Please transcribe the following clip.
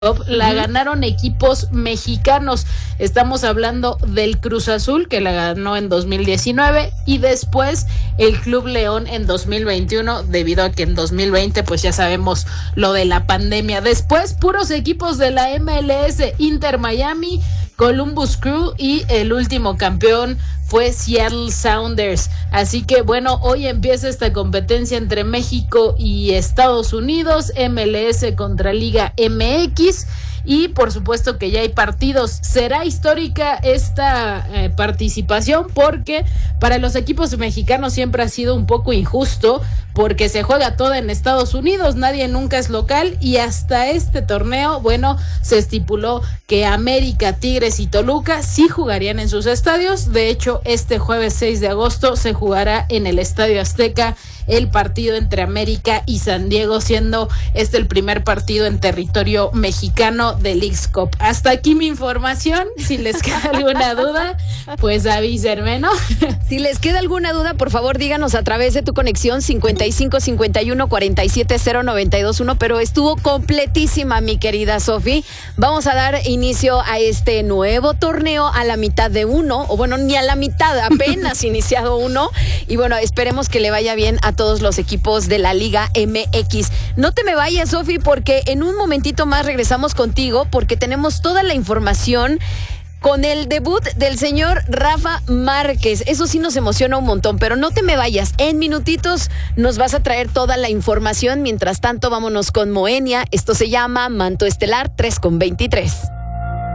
la ganaron equipos mexicanos. Estamos hablando del Cruz Azul, que la ganó en 2019, y después el Club León en 2021, debido a que en 2020 pues ya sabemos lo de la pandemia. Después puros equipos de la MLS, Inter Miami, Columbus Crew, y el último campeón fue Seattle Sounders. Así que bueno, hoy empieza esta competencia entre México y Estados Unidos, MLS contra Liga MX, y por supuesto que ya hay partidos. Será histórica esta participación, porque para los equipos mexicanos siempre ha sido un poco injusto, porque se juega todo en Estados Unidos, nadie nunca es local, y hasta este torneo, bueno, se estipuló que América, Tigres y Toluca sí jugarían en sus estadios. De hecho, este jueves 6 de agosto se jugará en el Estadio Azteca el partido entre América y San Diego, siendo este el primer partido en territorio mexicano de Leagues Cup. Hasta aquí mi información. Si les queda alguna duda, pues avísenme, ¿no? Si les queda alguna duda, por favor díganos a través de tu conexión 55 51 47 0921, pero estuvo completísima, mi querida Sofi. Vamos a dar inicio a este nuevo torneo a la mitad de uno, o bueno, ni a la mitad, apenas iniciado uno, y bueno, esperemos que le vaya bien a todos los equipos de la Liga MX. No te me vayas, Sofi, porque en un momentito más regresamos contigo, porque tenemos toda la información con el debut del señor Rafa Márquez. Eso sí nos emociona un montón, pero no te me vayas. En minutitos nos vas a traer toda la información. Mientras tanto, vámonos con Moenia. Esto se llama Manto Estelar 3:23.